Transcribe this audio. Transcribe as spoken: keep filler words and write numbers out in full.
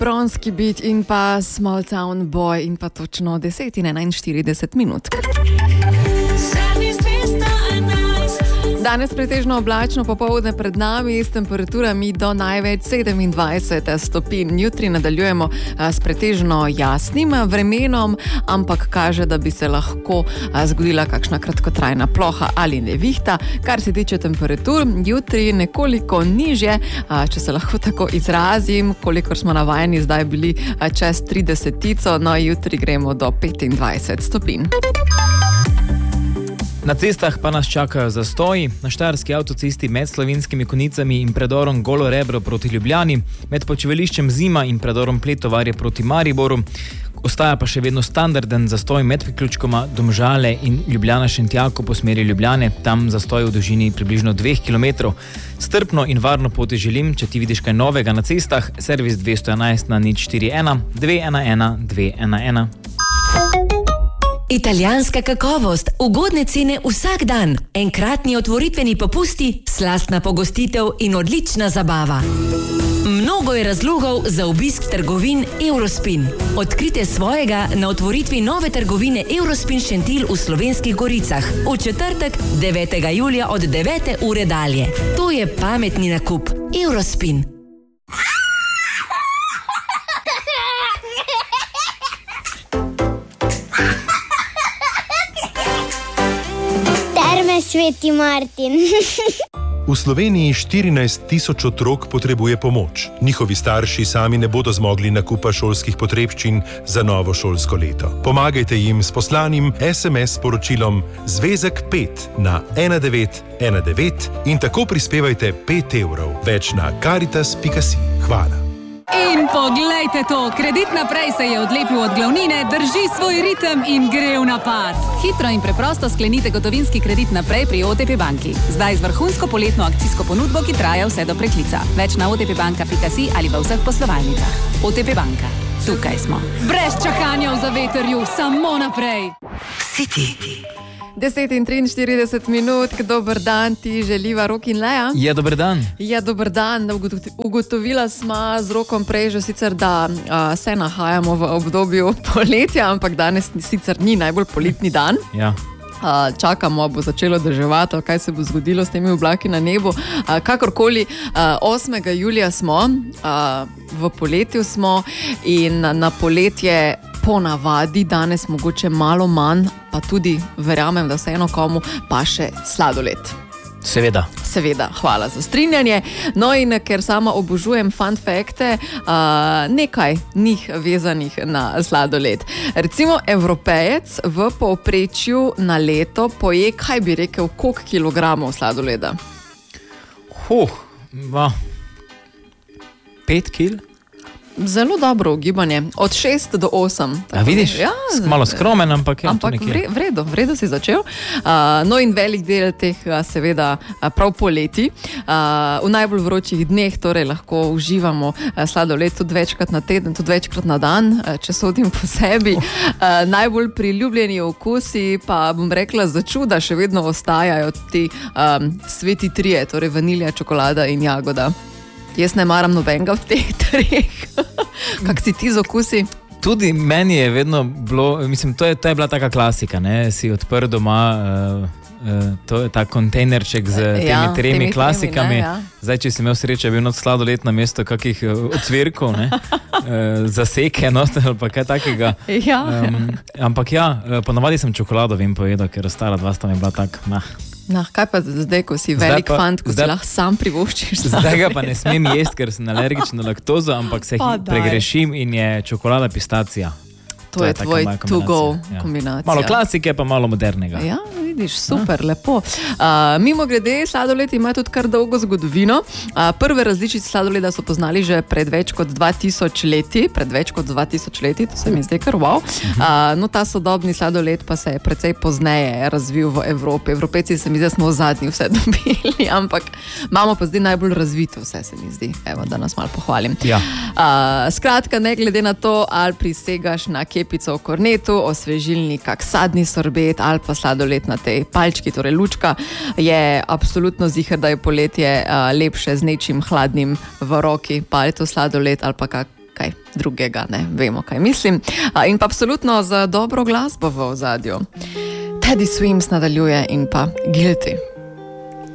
Bronski beat in pa Small Town Boy in pa točno deset in enainštirideset minut. Danes pretežno oblačno popoldne pred nami s temperaturami do največ sedemindvajset stopinj. Jutri nadaljujemo s pretežno jasnim vremenom, ampak kaže, da bi se lahko zgodila kakšna kratkotrajna ploha ali nevihta. Kar se tiče temperatur, jutri nekoliko nižje, če se lahko tako izrazim, kolikor smo navajeni zdaj bili čez tridesetico, no jutri gremo do petindvajset stopinj. Na cestah pa nas čakajo zastoji. Na štajerski avtocesti med Slovenskimi Konjicami in predorom Golo Rebro proti Ljubljani, med počivališčem Zima in predorom Pletovarje proti Mariboru. Ostaja pa še vedno standarden zastoj med priključkoma Domžale in Ljubljana Šentjako po smeri Ljubljane, tam zastoj v dolžini približno dveh kilometrov. Strpno in varno poti želim, če ti vidiš kaj novega na cestah, servis dvesto enajst na nič štiri ena dve ena ena dve ena ena. Italijanska kakovost, ugodne cene vsak dan, enkratni otvoritveni popusti, slastna pogostitev in odlična zabava. Mnogo je razlogov za obisk trgovin Eurospin. Odkrite svojega na otvoritvi nove trgovine Eurospin Šentilj v Slovenskih Goricah v četrtek devetega julija od devete ure dalje. To je pametni nakup. Eurospin. Sveti Martin. V Sloveniji štirinajst tisoč otrok potrebuje pomoč. Njihovi starši sami ne bodo zmogli nakupa šolskih potrebščin za novo šolsko leto. Pomagajte jim s poslanim es em es sporočilom Zvezek pet na ena devet ena devet in tako prispevajte pet evrov. Več na karitas pika si. Hvala. In poglejte to, Kredit naprej se je odlepil od glavnine, drži svoj ritem in gre v napad. Hitro in preprosto sklenite gotovinski kredit naprej pri o te pe banki. Zdaj z vrhunsko poletno akcijsko ponudbo, ki traja vse do preklica. Več na o te pe banka pika si ali v vseh poslovalnicah. o te pe banka. Tukaj smo. Brez čakanja v zavetrju, samo naprej. City. deset in triinštirideset minut, dober dan ti želiva Rok in Lea. Ja, dober dan. Ja, dober dan. Ugotovila sva z Rokom prej že sicer, da a, se nahajamo v obdobju poletja, ampak danes sicer ni najbolj poletni dan. Ja. Uh, čakamo, bo začelo deževati, kaj se bo zgodilo s temi oblaki na nebu. Uh, kakorkoli, uh, osmega julija smo, uh, v poletju smo in na poletje ponavadi, danes mogoče malo manj, pa tudi verjamem, da vseeno komu pa še sladoled. Seveda. Seveda, hvala za strinjanje. No in ker sama obožujem fun fakte, uh, nekaj njih vezanih na sladoled. Recimo, Evropejec v povprečju na leto poje, kaj bi rekel, koliko kilogramov sladoleda? Huh, va. Pet kil? Zelo dobro ugibanje. Od šest do osem. A vidiš? Ja, malo skromen, ampak je ampak to nekje. Vredo, vredo si začel. Uh, no in velik del teh seveda prav poleti. Uh, v najbolj vročih dneh torej lahko uživamo sladoled tudi večkrat na teden, tudi večkrat na dan, če sodim po sebi. Uh, najbolj priljubljeni okusi pa, bom rekla, za čuda še vedno ostajajo ti um, sveti trije, torej vanilja, čokolada in jagoda. Jaz ne maram nobenega v teh treh. Kak si ti z okusi? Tudi meni je vedno bilo, mislim, to je, to je bila taka klasika, ne, si odprl doma, uh, uh, to je ta kontejnerček z temi ja, tremi temi klasikami. Tremi, ne, ja. Zdaj, če si imel srečo, je bil not sladoled na mesto kakih uh, ocvirkov, ne, uh, zaseke, not, ali pa kaj takega. Ja. Um, ampak ja, ponavadi sem čokolado vem povedal, ker ostala dva sta mi bila tak, nah. Nah, kaj pa zdaj, ko si velik pa, fant, ko zdaj, si lahko sam privoščiš? Zdaj ga pa ne smem jesti, ker sem alergičen na laktozo, ampak se Pa pregrešim in je čokolada pistacija. To, To je je taka tvoj moja to go kombinacija, ja. kombinacija. Malo klasike, pa malo modernega. Ja, vidiš, super, lepo. Uh, mimo grede, sladoled ima tudi kar dolgo zgodovino. Uh, prve različice sladoleda so poznali že pred več kot dva tisoč leti, pred več kot dva tisoč leti, to se mi zdaj kar wow. Uh, no, ta sodobni sladoled pa se je precej pozneje razvil v Evropi. Evropejci se mi zdaj smo zadnji vse dobili, ampak imamo pa zdaj najbolj razvito vse, se mi zdi. Evo, da nas malo pohvalim. Ja. Uh, skratka, ne glede na to, ali prisegaš na kepico v kornetu, osvežilni kak sadni sorbet ali pa sladoled na tej palčki, torej lučka, je absolutno ziher, da je poletje uh, lepše z nečim hladnim v roki, pa je to sladoled ali pa kak kaj drugega, ne vemo, kaj mislim. In pa absolutno za dobro glasbo v ozadju. Teddy Swims nadaljuje in pa Guilty.